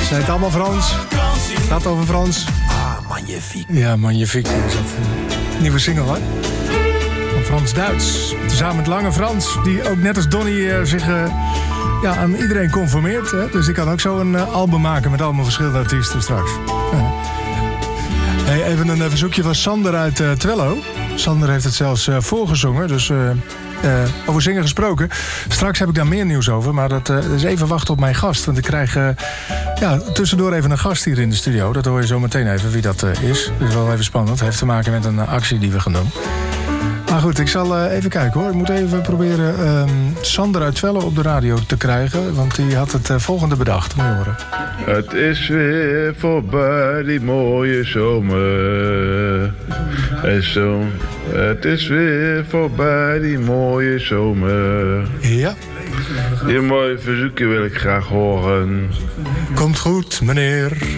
Ze heet allemaal Frans. Het gaat over Frans. Magnifique. Ja, Magnifique is dat. Nieuwe single, hè? Van Frans-Duits. Samen met Lange Frans, die ook net als Donny zich aan iedereen conformeert. Hè? Dus ik kan ook zo een album maken met allemaal verschillende artiesten straks. Hey, even een verzoekje van Sander uit Twello. Sander heeft het zelfs voorgezongen, dus over zingen gesproken. Straks heb ik daar meer nieuws over, maar dat is even wachten op mijn gast. Want ik krijg tussendoor even een gast hier in de studio. Dat hoor je zo meteen even wie dat is. Dat is wel even spannend. Het heeft te maken met een actie die we gaan doen. Maar goed, ik zal even kijken hoor. Ik moet even proberen Sander uit Twello op de radio te krijgen. Want die had het volgende bedacht. Moet je horen. Het is weer voorbij, die mooie zomer. En zo, het is weer voorbij, die mooie zomer. Ja. Die mooie verzoekje wil ik graag horen. Komt goed, meneer.